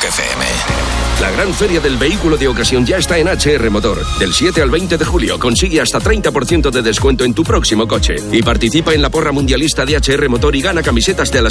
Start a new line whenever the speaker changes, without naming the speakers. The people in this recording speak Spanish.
Rock FM.
La gran feria del vehículo de ocasión ya está en HR Motor. Del 7 al 20 de julio consigue hasta 30% de descuento en tu próximo coche. Y participa en la porra mundialista de HR Motor y gana camisetas de la